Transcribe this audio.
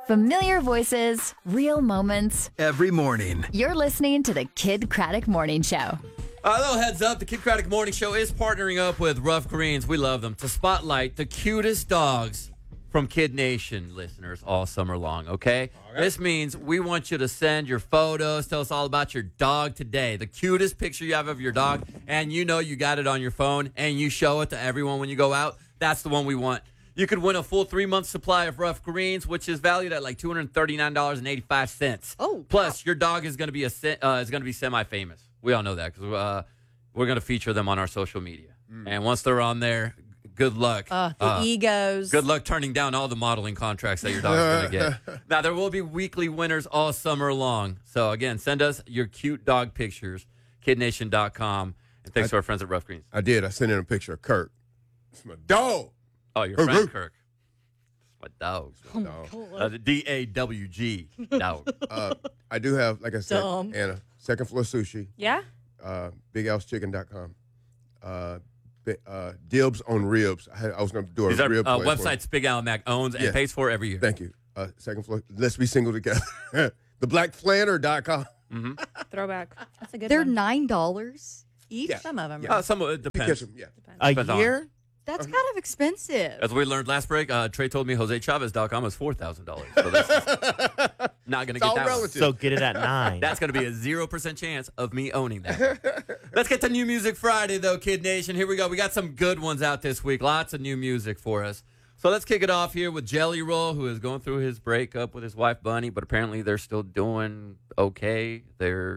Familiar voices, real moments. Every morning. You're listening to the Kid Craddock Morning Show. A little heads up, the Kid Craddock Morning Show is partnering up with Rough Greens. We love them to spotlight the cutest dogs from Kid Nation listeners all summer long, okay? This means we want you to send your photos, tell us all about your dog today, the cutest picture you have of your dog, and you know you got it on your phone, and you show it to everyone when you go out. That's the one we want. You could win a full 3-month supply of Rough Greens, which is valued at like $239.85. Oh, plus your dog is going to be semi-famous. We all know that because we're going to feature them on our social media. And once they're on there, good luck. The egos. Good luck turning down all the modeling contracts that your dog's going to get. Now, there will be weekly winners all summer long. So, again, send us your cute dog pictures, kidnation.com. And thanks to our friends at Rough Greens. I did. I sent in a picture of Kurt. It's my dog. Oh, your friend Kirk. It's my dog. The D-A-W-G. Dog. I do have, like I said, Dumb. Anna, second floor sushi. Yeah? BigAlsChicken.com. Dibs on ribs. I was going to do a These are rib place for websites Big Al Mac owns and pays for every year. Thank you. Second floor. Let's be single together. TheBlackFlanner.com. Throwback. That's a good They're one. $9 each. Yeah. Some of them. Some of it depends. Yeah. Depends A on- year? That's kind of expensive. As we learned last break, Trey told me JoseChavez.com is $4,000. So that's not going to get all that one. relative. So get it at 9. That's going to be a 0% chance of me owning that. Let's get to New Music Friday, though, Kid Nation. Here we go. We got some good ones out this week. Lots of new music for us. So let's kick it off here with Jelly Roll, who is going through his breakup with his wife, Bunny, but apparently they're still doing okay. They're